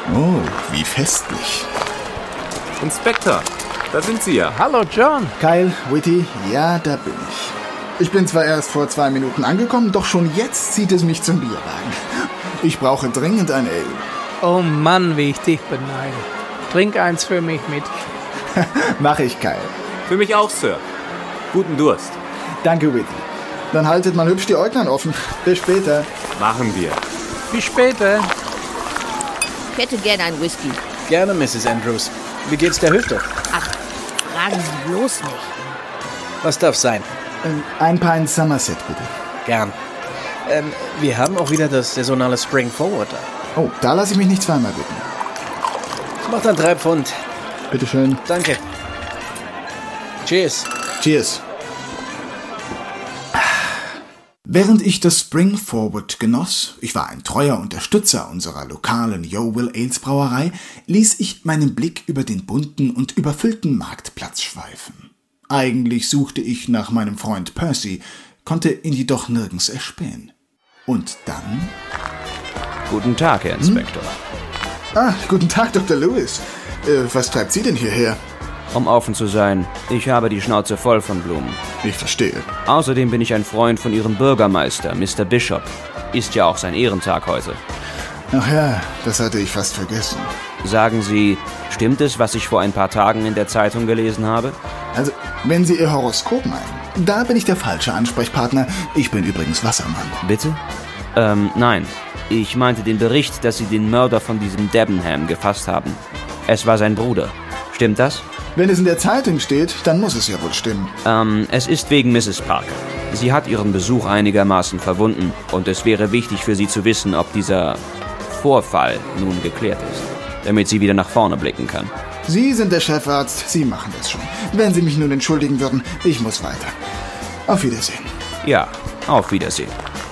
Oh, wie festlich. Inspektor, da sind Sie ja. Hallo John. Kyle, Whitty, ja, da bin ich. Ich bin zwar erst vor 2 Minuten angekommen, doch schon jetzt zieht es mich zum Bierwagen. Ich brauche dringend ein Ale. Oh Mann, wie ich dich beneide. Trink eins für mich mit. Mach ich, Kyle. Für mich auch, Sir. Guten Durst. Danke, Whitty. Dann haltet mal hübsch die Äuglein offen. Bis später. Machen wir. Bis später. Ich hätte gerne einen Whisky. Gerne, Mrs. Andrews. Wie geht's der Hüfte? Ach, fragen Sie bloß nicht. Was darf sein? Ein Pint Somerset, bitte. Gern. Wir haben auch wieder das saisonale Spring Forward da. Oh, da lasse ich mich nicht zweimal bitten. Macht dann 3 Pfund. Bitteschön. Danke. Cheers. Cheers. Während ich das Spring Forward genoss, ich war ein treuer Unterstützer unserer lokalen Yeovil Ales Brauerei, ließ ich meinen Blick über den bunten und überfüllten Marktplatz schweifen. Eigentlich suchte ich nach meinem Freund Percy, konnte ihn jedoch nirgends erspähen. Und dann... Guten Tag, Herr Inspektor. Guten Tag, Dr. Lewis. Was treibt Sie denn hierher? Um offen zu sein, ich habe die Schnauze voll von Blumen. Ich verstehe. Außerdem bin ich ein Freund von Ihrem Bürgermeister, Mr. Bishop. Ist ja auch sein Ehrentag heute. Ach ja, das hatte ich fast vergessen. Sagen Sie, stimmt es, was ich vor ein paar Tagen in der Zeitung gelesen habe? Also, wenn Sie Ihr Horoskop meinen, da bin ich der falsche Ansprechpartner. Ich bin übrigens Wassermann. Bitte? Nein. Ich meinte den Bericht, dass Sie den Mörder von diesem Debenham gefasst haben. Es war sein Bruder. Stimmt das? Wenn es in der Zeitung steht, dann muss es ja wohl stimmen. Es ist wegen Mrs. Parker. Sie hat ihren Besuch einigermaßen verwunden und es wäre wichtig für Sie zu wissen, ob dieser Vorfall nun geklärt ist, damit sie wieder nach vorne blicken kann. Sie sind der Chefarzt, Sie machen das schon. Wenn Sie mich nun entschuldigen würden, ich muss weiter. Auf Wiedersehen. Ja, auf Wiedersehen.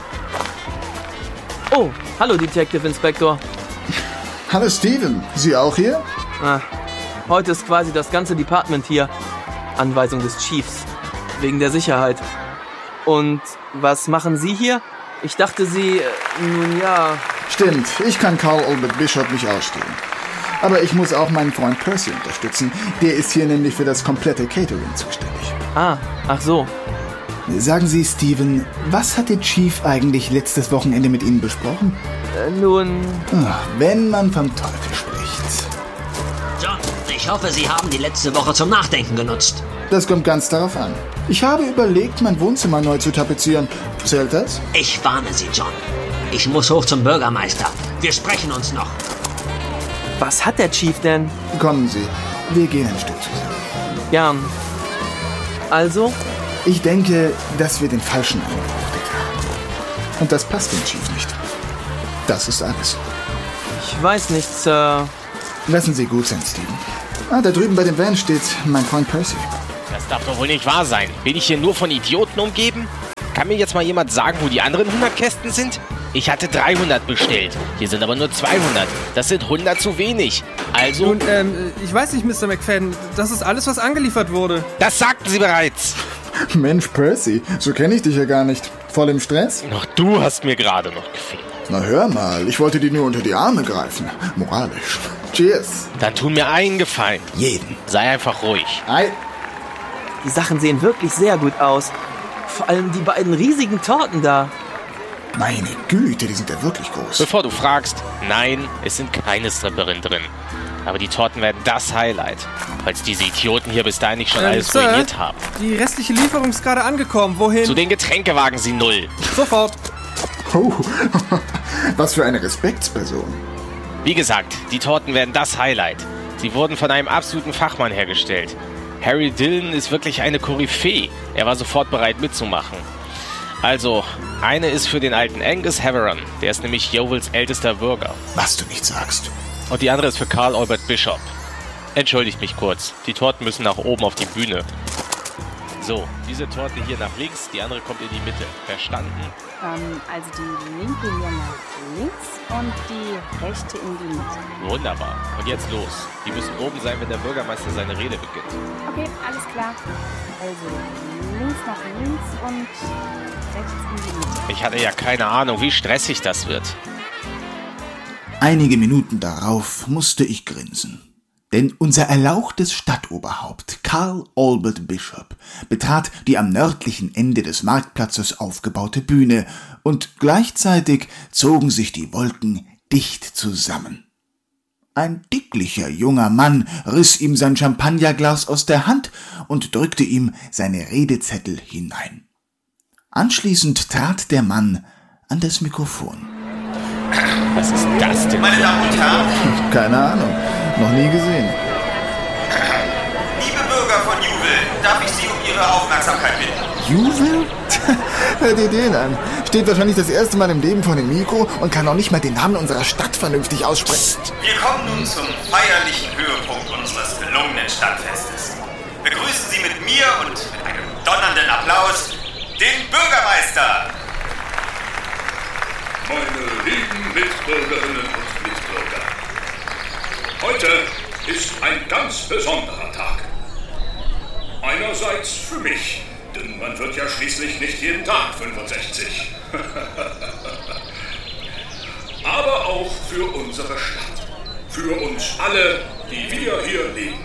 Oh, hallo Detective Inspector. Hallo Steven, Sie auch hier? Heute ist quasi das ganze Department hier. Anweisung des Chiefs. Wegen der Sicherheit. Und was machen Sie hier? Ich dachte Sie, nun ja... Stimmt, ich kann Carl Albert Bishop nicht ausstehen. Aber ich muss auch meinen Freund Percy unterstützen. Der ist hier nämlich für das komplette Catering zuständig. Ach so. Sagen Sie, Steven, was hat der Chief eigentlich letztes Wochenende mit Ihnen besprochen? Nun... Wenn man vom Teufel spricht. John, ich hoffe, Sie haben die letzte Woche zum Nachdenken genutzt. Das kommt ganz darauf an. Ich habe überlegt, mein Wohnzimmer neu zu tapezieren. Zählt das? Ich warne Sie, John. Ich muss hoch zum Bürgermeister. Wir sprechen uns noch. Was hat der Chief denn? Kommen Sie, wir gehen ein Stück zusammen. Gern. Also? Ich denke, dass wir den falschen eingebuchtet haben. Und das passt dem Chief nicht. Das ist alles. Ich weiß nicht, Sir. Lassen Sie gut sein, Steven. Da drüben bei dem Van steht mein Freund Percy. Das darf doch wohl nicht wahr sein. Bin ich hier nur von Idioten umgeben? Kann mir jetzt mal jemand sagen, wo die anderen 100 Kästen sind? Ich hatte 300 bestellt. Hier sind aber nur 200. Das sind 100 zu wenig. Also... Nun, ich weiß nicht, Mr. McFadden. Das ist alles, was angeliefert wurde. Das sagten Sie bereits. Mensch, Percy, so kenne ich dich ja gar nicht. Voll im Stress? Noch du hast mir gerade noch gefehlt. Na hör mal, ich wollte dir nur unter die Arme greifen. Moralisch. Cheers. Dann tu mir einen Gefallen. Jeden. Sei einfach ruhig. Ei. Die Sachen sehen wirklich sehr gut aus. Vor allem die beiden riesigen Torten da. Meine Güte, die sind ja wirklich groß. Bevor du fragst, nein, es sind keine Stripperinnen drin. Aber die Torten werden das Highlight, falls diese Idioten hier bis dahin nicht schon alles Sir, ruiniert haben. Die restliche Lieferung ist gerade angekommen. Wohin? Zu den Getränkewagen Sie 0. Sofort. Oh, was für eine Respektsperson. Wie gesagt, die Torten werden das Highlight. Sie wurden von einem absoluten Fachmann hergestellt. Harry Dillon ist wirklich eine Koryphäe. Er war sofort bereit mitzumachen. Also, eine ist für den alten Angus Haveron. Der ist nämlich Yeovils ältester Bürger. Was du nicht sagst. Und die andere ist für Carl Albert Bishop. Entschuldigt mich kurz. Die Torten müssen nach oben auf die Bühne. So, diese Torte hier nach links, die andere kommt in die Mitte. Verstanden? Also die linke hier nach links und die rechte in die Mitte. Wunderbar. Und jetzt los. Die müssen oben sein, wenn der Bürgermeister seine Rede beginnt. Okay, alles klar. Also links nach links und rechts in die Mitte. Ich hatte ja keine Ahnung, wie stressig das wird. Einige Minuten darauf musste ich grinsen. Denn unser erlauchtes Stadtoberhaupt Carl Albert Bishop betrat die am nördlichen Ende des Marktplatzes aufgebaute Bühne und gleichzeitig zogen sich die Wolken dicht zusammen. Ein dicklicher junger Mann riss ihm sein Champagnerglas aus der Hand und drückte ihm seine Redezettel hinein. Anschließend trat der Mann an das Mikrofon. Was ist das denn? Meine Damen und Herren, Keine Ahnung, noch nie gesehen. liebe Bürger von Juwel, darf ich Sie um Ihre Aufmerksamkeit bitten? Juwel? Hör dir den an. Steht wahrscheinlich das erste Mal im Leben vor dem Mikro und kann noch nicht mal den Namen unserer Stadt vernünftig aussprechen. Wir kommen nun zum feierlichen Höhepunkt unseres gelungenen Stadtfestes. Begrüßen Sie mit mir und mit einem donnernden Applaus den Bürgermeister! Meine lieben Mitbürgerinnen und Mitbürger, heute ist ein ganz besonderer Tag. Einerseits für mich, denn man wird ja schließlich nicht jeden Tag 65. Aber auch für unsere Stadt, für uns alle, die wir hier leben.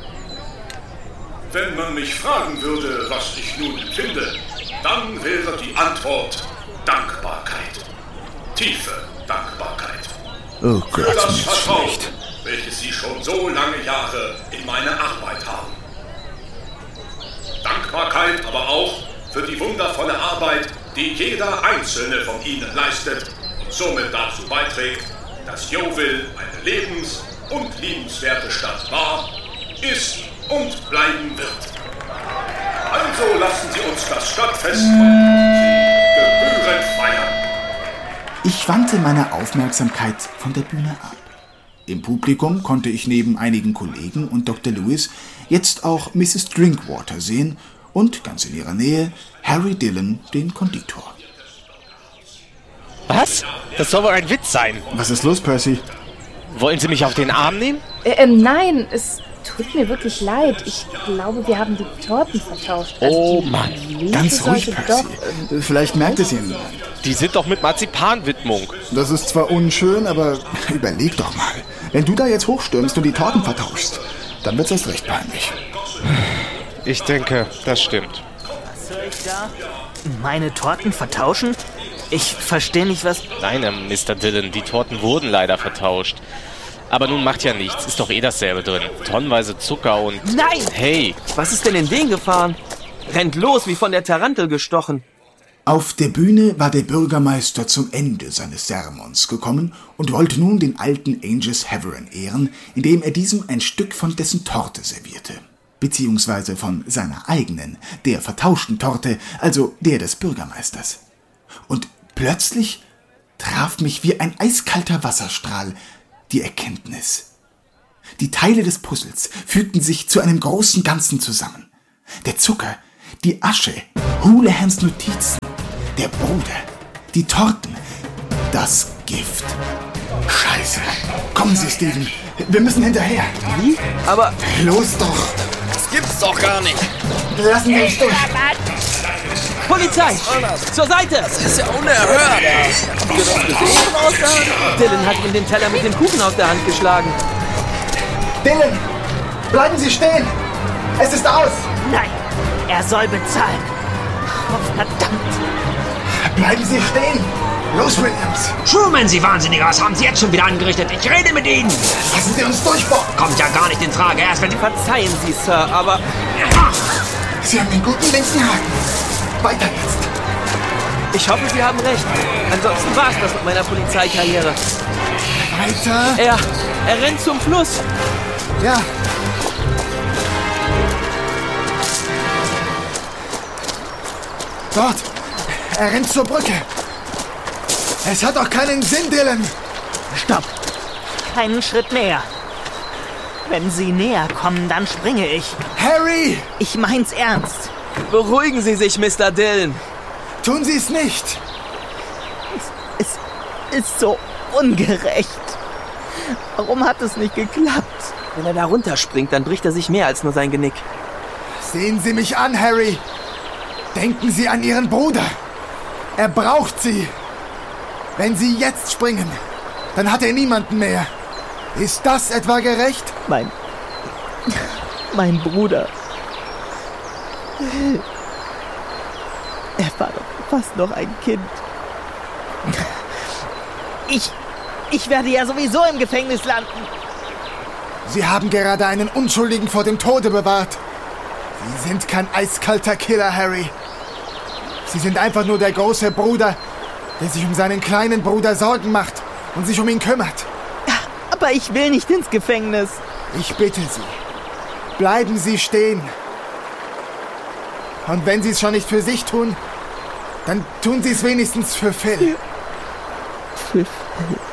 Wenn man mich fragen würde, was ich nun empfinde, dann wäre die Antwort Dankbarkeit. Tiefe Dankbarkeit. Oh Für Gott, das mir ist Vertrauen, schlecht. welches Sie schon so lange Jahre in meine Arbeit haben. Dankbarkeit aber auch für die wundervolle Arbeit, die jeder Einzelne von Ihnen leistet und somit dazu beiträgt, dass Yeovil eine lebens- und liebenswerte Stadt war, ist und bleiben wird. Also lassen Sie uns das Stadtfest gebührend feiern. Ich wandte meine Aufmerksamkeit von der Bühne ab. Im Publikum konnte ich neben einigen Kollegen und Dr. Lewis jetzt auch Mrs. Drinkwater sehen und ganz in ihrer Nähe Harry Dillon, den Konditor. Was? Das soll wohl ein Witz sein. Was ist los, Percy? Wollen Sie mich auf den Arm nehmen? Nein, es tut mir wirklich leid. Ich glaube, wir haben die Torten vertauscht. Oh Mann. Ganz ruhig, Percy. Vielleicht merkt es Ihnen. Die sind doch mit Marzipanwidmung. Das ist zwar unschön, aber überleg doch mal. Wenn du da jetzt hochstürmst und die Torten vertauschst, dann wird's erst recht peinlich. Ich denke, das stimmt. Was soll ich da? Meine Torten vertauschen? Ich verstehe nicht, was... Nein, Mr. Dillon, die Torten wurden leider vertauscht. Aber nun macht ja nichts, ist doch eh dasselbe drin. Tonnenweise Zucker und... Nein! Hey! Was ist denn in den gefahren? Rennt los, wie von der Tarantel gestochen. Auf der Bühne war der Bürgermeister zum Ende seines Sermons gekommen und wollte nun den alten Angus Havern ehren, indem er diesem ein Stück von dessen Torte servierte. Beziehungsweise von seiner eigenen, der vertauschten Torte, also der des Bürgermeisters. Und plötzlich traf mich wie ein eiskalter Wasserstrahl die Erkenntnis. Die Teile des Puzzles fügten sich zu einem großen Ganzen zusammen. Der Zucker, die Asche, Hulahans Notizen, der Bruder, die Torten, das Gift. Scheiße. Kommen Sie, Steven. Wir müssen hinterher. Wie? Aber... Los doch. Das gibt's doch gar nicht. Lassen wir uns durch. Polizei! Zur Seite! Das ist ja unerhört. Habt ihr das gesehen? Dylan hat ihm den Teller mit dem Kuchen aus der Hand geschlagen. Dylan, bleiben Sie stehen. Es ist aus. Nein, er soll bezahlen. Oh, verdammt. Bleiben Sie stehen. Los, Williams. Truman, Sie Wahnsinniger, was haben Sie jetzt schon wieder angerichtet? Ich rede mit Ihnen. Lassen Sie uns durch, Bob. Kommt ja gar nicht in Frage. Erst wenn... Verzeihen Sie, Sir, aber... Sie haben den guten linken Haken. Weiter jetzt. Ich hoffe, Sie haben recht. Ansonsten war's das mit meiner Polizeikarriere. Weiter. Er rennt zum Fluss. Ja. Dort. Er rennt zur Brücke. Es hat doch keinen Sinn, Dylan. Stopp. Keinen Schritt näher. Wenn Sie näher kommen, dann springe ich. Harry! Ich mein's ernst. Beruhigen Sie sich, Mr. Dillon. Tun Sie es nicht. Es ist so ungerecht. Warum hat es nicht geklappt? Wenn er da runterspringt, dann bricht er sich mehr als nur sein Genick. Sehen Sie mich an, Harry. Denken Sie an Ihren Bruder. Er braucht Sie. Wenn Sie jetzt springen, dann hat er niemanden mehr. Ist das etwa gerecht? Mein Bruder. Er war doch fast noch ein Kind. Ich werde ja sowieso im Gefängnis landen. Sie haben gerade einen Unschuldigen vor dem Tode bewahrt. Sie sind kein eiskalter Killer, Harry. Sie sind einfach nur der große Bruder, der sich um seinen kleinen Bruder Sorgen macht und sich um ihn kümmert. Aber ich will nicht ins Gefängnis. Ich bitte Sie, bleiben Sie stehen. Und wenn Sie es schon nicht für sich tun, dann tun Sie es wenigstens für Phil. Für Phil.